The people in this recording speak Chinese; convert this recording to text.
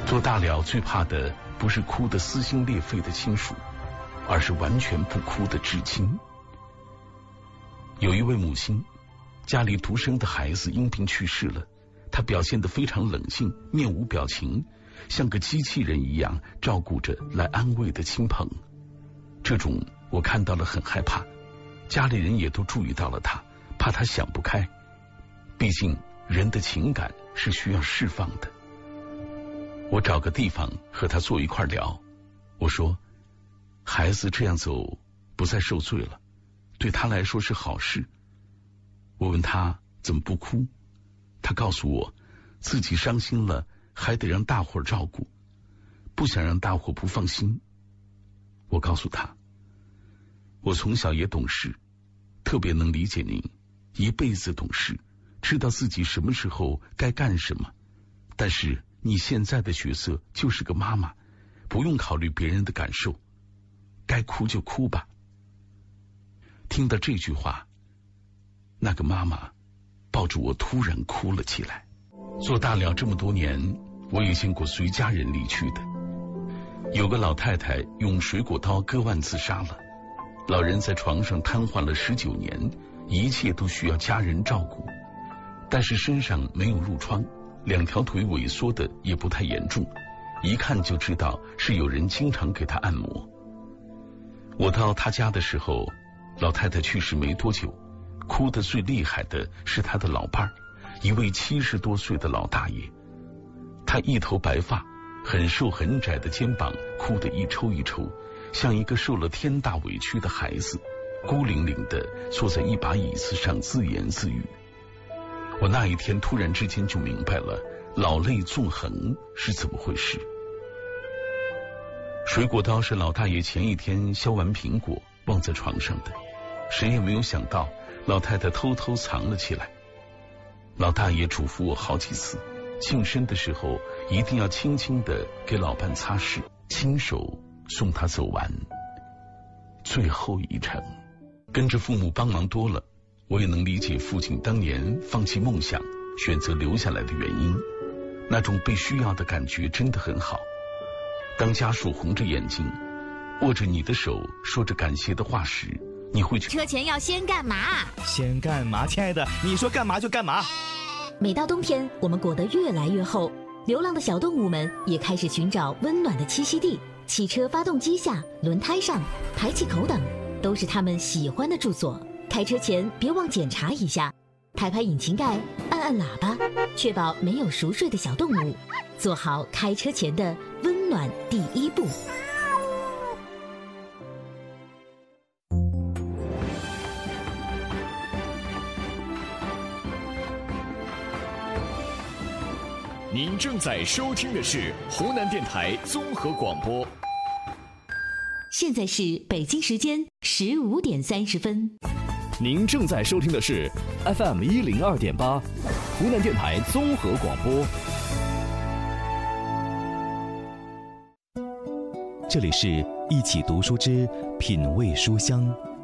做大了最怕的不是哭得撕心裂肺的亲属，而是完全不哭的至亲。有一位母亲，家里独生的孩子因病去世了，她表现得非常冷静，面无表情，像个机器人一样照顾着来安慰的亲朋。这种我看到了很害怕，家里人也都注意到了她，怕她想不开。毕竟人的情感是需要释放的。我找个地方和他坐一块聊，我说孩子这样走不再受罪了，对他来说是好事。我问他怎么不哭，他告诉我自己伤心了还得让大伙儿照顾，不想让大伙不放心。我告诉他，我从小也懂事，特别能理解您，一辈子懂事，知道自己什么时候该干什么，但是你现在的角色就是个妈妈，不用考虑别人的感受，该哭就哭吧。听到这句话，那个妈妈抱着我突然哭了起来。做大了这么多年，我也见过随家人离去的。有个老太太用水果刀割腕自杀了，老人在床上瘫痪了19年，一切都需要家人照顾，但是身上没有褥疮，2条腿萎缩的也不太严重，一看就知道是有人经常给他按摩。我到他家的时候，老太太去世没多久，哭得最厉害的是他的老伴儿，一位70多岁的老大爷。他一头白发，很瘦很窄的肩膀哭得一抽一抽，像一个受了天大委屈的孩子，孤零零的坐在一把椅子上自言自语。我那一天突然之间就明白了老泪纵横是怎么回事。水果刀是老大爷前一天削完苹果忘在床上的，谁也没有想到老太太偷偷藏了起来。老大爷嘱咐我好几次，庆生的时候一定要轻轻地给老伴擦拭，亲手送他走完最后一程。跟着父母帮忙多了，我也能理解父亲当年放弃梦想选择留下来的原因，那种被需要的感觉真的很好。当家属红着眼睛握着你的手说着感谢的话时，你会觉得车前要先干嘛？ 先干嘛？亲爱的，你说干嘛就干嘛。 每到冬天，我们裹得越来越厚，流浪的小动物们也开始寻找温暖的栖息地。汽车发动机下、轮胎上、排气口等，都是它们喜欢的住所。开车前别忘检查一下，拍拍引擎盖，按按喇叭，确保没有熟睡的小动物，做好开车前的温暖第一步。 您正在收听的是湖南电台综合广播。 现在是北京时间15点30分。 您正在收听的是 FM 102.8，湖南电台综合广播。 这里是一起读书之品味书香。